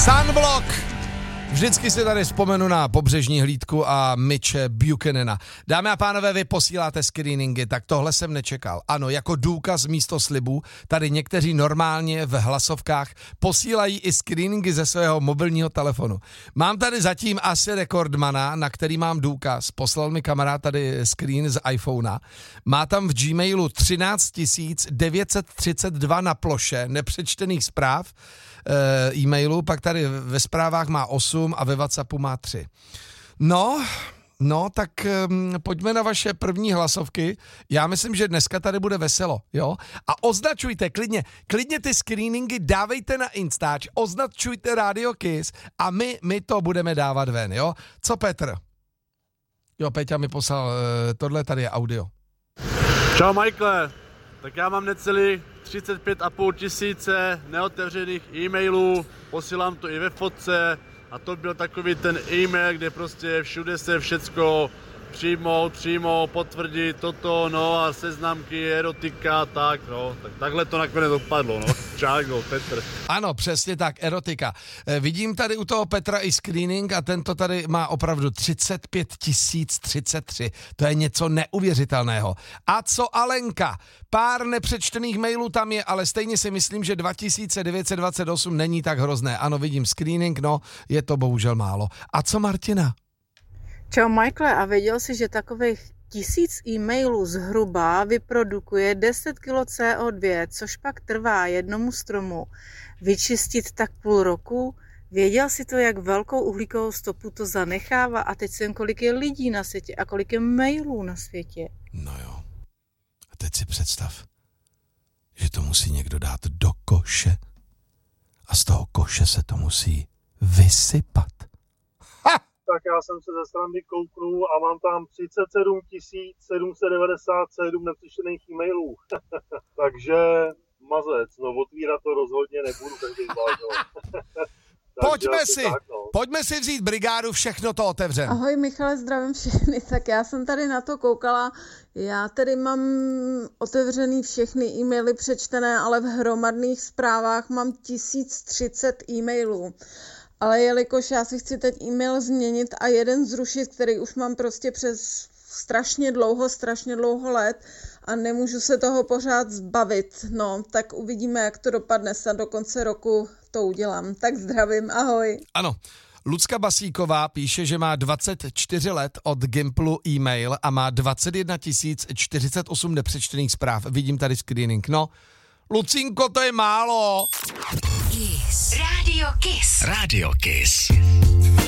Sunblock. Vždycky si tady vzpomenu na pobřežní hlídku a Mitche Buchanana. Dámy a pánové, vy posíláte screeningy, tak tohle jsem nečekal. Ano, jako důkaz místo slibů, tady někteří normálně v hlasovkách posílají i screeningy ze svého mobilního telefonu. Mám tady zatím asi rekordmana, na který mám důkaz. Poslal mi kamarád tady screen z iPhonea. Má tam v Gmailu 13 932 na ploše nepřečtených zpráv, e-mailu, pak tady ve zprávách má 8 a ve WhatsAppu má 3. No, tak pojďme na vaše první hlasovky. Já myslím, že dneska tady bude veselo, jo? A označujte klidně ty screeningy dávejte na Instač, označujte Radio Kiss a my to budeme dávat ven, jo? Co Petr? Jo, Peťa mi poslal, tohle tady je audio. Čau Michael, tak já mám necelý 35,5 tisíce neotevřených e-mailů, posílám to i ve fotce a to byl takový ten e-mail, kde prostě všude se všecko přijmout, potvrdit toto, no a seznamky, erotika, tak takhle to nakonec dopadlo, no. Čágo, Petr. Ano, přesně tak, erotika. Vidím tady u toho Petra i screening a tento tady má opravdu 35 033. To je něco neuvěřitelného. A co Alenka? Pár nepřečtených mailů tam je, ale stejně si myslím, že 2928 není tak hrozné. Ano, vidím screening, no, je to bohužel málo. A co Martina? Čau Michael, a věděl jsi, že takových 1000 e-mailů zhruba vyprodukuje 10 kg CO2, což pak trvá jednomu stromu vyčistit tak půl roku? Věděl jsi to, jak velkou uhlíkovou stopu to zanechává? A teď jsem, kolik je lidí na světě a kolik je mailů na světě? No jo. A teď si představ, že to musí někdo dát do koše a z toho koše se to musí vysypat. Tak já jsem se ze strany kouknul a mám tam 37 797 nepřečtených e-mailů. Takže mazec, no otvírat to rozhodně nebudu, každý zvlášť. Pojďme si vzít brigádu, všechno to otevřeme. Ahoj Michale, zdravím všechny. Tak já jsem tady na to koukala. Já tady mám otevřený všechny e-maily přečtené, ale v hromadných zprávách mám 1030 e-mailů. Ale jelikož já si chci teď e-mail změnit a jeden zrušit, který už mám prostě přes strašně dlouho let a nemůžu se toho pořád zbavit, no, tak uvidíme, jak to dopadne, snad do konce roku to udělám. Tak zdravím, ahoj. Ano, Lucka Basíková píše, že má 24 let od Gimplu e-mail a má 21 048 nepřečtených zpráv. Vidím tady screening, no. Lucinko, to je málo. Kiss. Radio Kiss. Radio Kiss.